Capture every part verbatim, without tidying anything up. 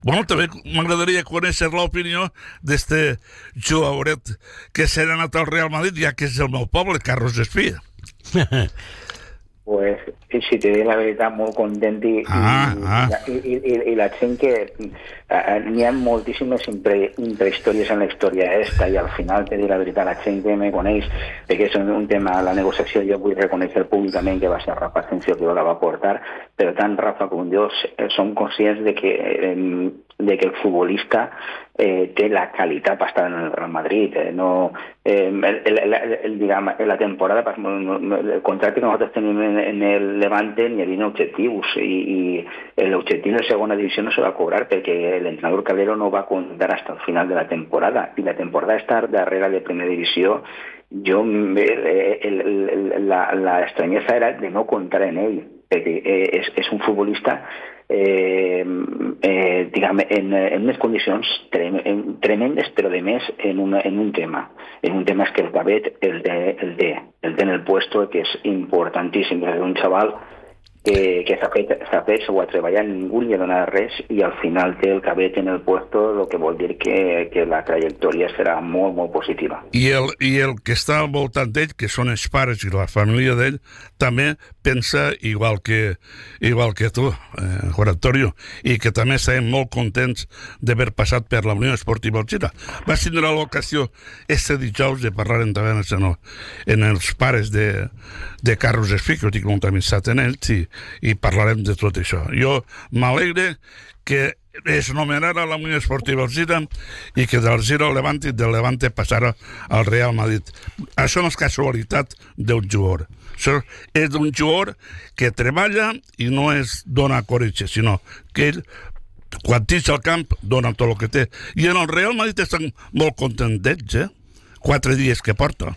Bueno, també m'agradaria conèixer l'opinió d'este jugadoret que s'ha anat al Real Madrid, ja que és el meu poble, Carlos Espía. Pues, si te dic la veritat, molt content i, ah, i, ah. i, i, i, i la gent que eh, n'hi ha moltíssimes impre, intrahistòries en la història esta i al final te dic la veritat, la gent que me coneix, perquè és un, un tema, la negociació, jo vull reconèixer públicament que va ser Rafa Asensio que la va portar, però tant Rafa com jo som conscients de que, eh, de que el futbolista eh, té la qualitat per estar en el Real Madrid. Eh, no, eh, el, el, el, el, digam, la temporada, el contracte que nosaltres tenim en, en el Levante n'hi havia objectius i, i l'objectiu de segona divisió no se va cobrar perquè l'entrenador Calero no va comptar hasta el final de la temporada i la temporada estar darrere de primera divisió. Jo, eh, el, el, la, la estranyesa era de no comptar en ell perquè eh, és, és un futbolista Eh, eh, diguem, en, en unes condicions tremendes, però de més en, una, en un tema. En un tema és que el Cabet el té el té, el té en el puesto, que és importantíssim. És un xaval que, que s'ha fet, s'ha fet, s'ho ha treballat, ningú li ha donat res i al final té el Cabet en el puesto, el que vol dir que, que la trajectòria serà molt, molt positiva. I el, i el que està al voltant d'ell, que són els pares i la família d'ell, també pensa igual que, igual que tu, eh, Juan Antonio, i que també estem molt contents d'haver passat per la Unió Esportiva Alzira. Vas tindre l'ocasió este dijous de parlar en, en, en els pares de, de Carlos Espí, que ho tinc molta amistat en ells, i, i parlarem de tot això. Jo m'alegre que es nomenara la Unió Esportiva Alzira i que d'Alzira al Levante i del Levante passara al Real Madrid. Això no és casualitat d'un jugador. Això és d'un jugador que treballa i no es dona coratge, sinó que ell, quan tira al camp, dona tot el que té. I en el Real Madrid estan molt contents d'ells, eh? Quatre dies que porta.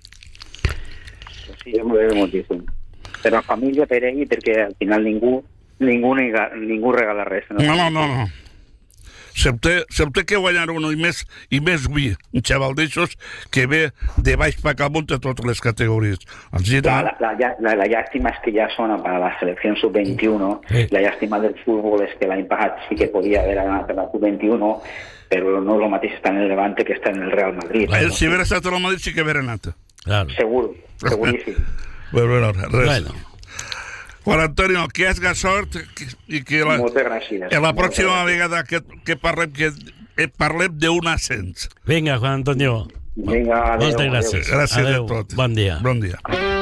Sí, jo m'ho veig moltíssim. Per la família, per ell, perquè al final ningú Ningú, ningú regala res. No, no, no. no. Se'm té, se'm té que guanyar uno i més, i més vi, un xaval d'aixòs que ve de baix per amunt de totes les categories. La, la, la, la, la llàstima és que ja sona per a la selecció sub veintiuno. Sí. La llàstima del futbol és que l'any passat sí que podia haver anat per la sub veintiuno, però no és el mateix estar en el Levante que estar en el Real Madrid. El, si hagués estat en el Madrid sí que hagués anat. Claro. Segur, seguríssim. Bueno, bueno, res. Bueno. Juan Antonio, que hagi sort i que la, moltes gràcies. En la pròxima vegada que, que parlem que parlem d'un ascens. Vinga, Juan Antonio. Vinga, adeu. Moltes gràcies. Gràcies adeu. a tot. Bon dia. Bon dia.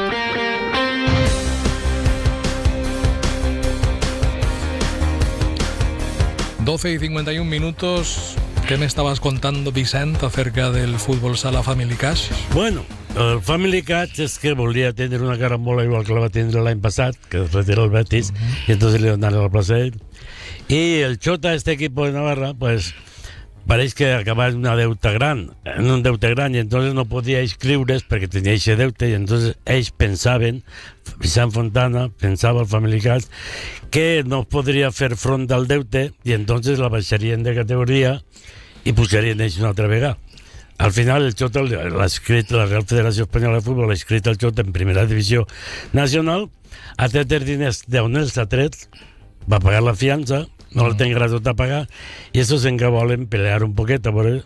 doce y cincuenta y un minutos. ¿Qué me estabas contando, Vicente, acerca del fútbol sala Family Cash? Bueno, el Family Cash és que volia tindre una carambola igual que la va tindre l'any passat, que es retira el Betis, uh-huh. y entonces le donaron el placer. Y el Chota, este equipo de Navarra, pues pareix que acabava en una deuta gran, en un deute gran, i entonces no podia inscriure's perquè tenia aquest deute, i entonces ells pensaven, Vicent Fontana pensava el Family Cash, que no podria fer front al deute, i entonces la baixarien de categoria i pujarien ells una altra vegada. Al final el Xota l'ha escrit, la Real Federació Espanyola de Futbol l'ha escrit el Xota en primera divisió nacional, ha tret els diners d'on els ha tret, va pagar la fiança, no la tindrà tot a pagar, i estos en que volen pelear un poquet, a veure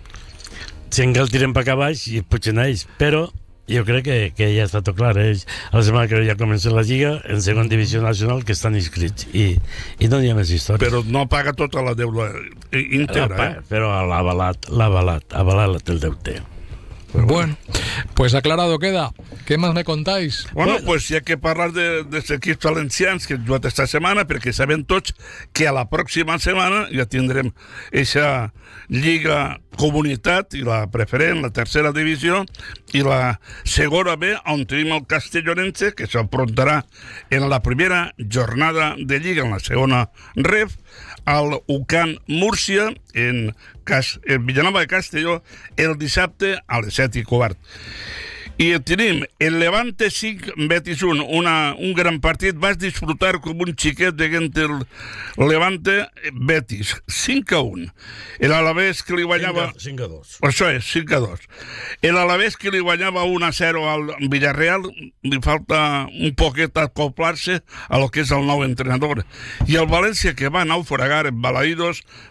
si en que el tiren per acá baix i pugen ells, però jo crec que, que ja està tot clar, eh? A la setmana que ja comença la Lliga en segona divisió nacional que estan inscrits i, i no hi ha més històries. Però no paga tota la deula íntegra, eh? Però l'ha avalat, l'ha avalat, ha avalat el deute. Bueno, pues aclarado queda. ¿Qué más me contáis? Bueno, bueno. pues hi ha que parlar de, dels equips valencians que han jugat esta setmana, perquè sabem tots que a la pròxima setmana ja tindrem eixa Lliga Comunitat i la preferent, la tercera divisió, i la segona B, on tenim el Castellonense, que s'afrontarà en la primera jornada de Lliga, en la segona ref, al U C A N Múrcia, en, Cas, en Villanova de Castelló, el dissabte a les set i quart. I tenim el Levante cinc, Betis un, una, un gran partit. Vas disfrutar com un xiquet de el Levante Betis, cinc a un. El Alavés que li guanyava... cinc a dos. Això és, cinc a dos. El Alavés que li guanyava un a zero al Villarreal, li falta un poquet acoplar-se a lo que és el nou entrenador. I el València que va naufragar en Balaïdos